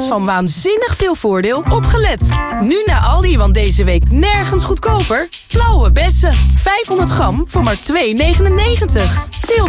van waanzinnig veel voordeel opgelet. Nu naar Aldi, want deze week nergens goedkoper. Blauwe bessen, 500 gram voor maar €2,99. Veel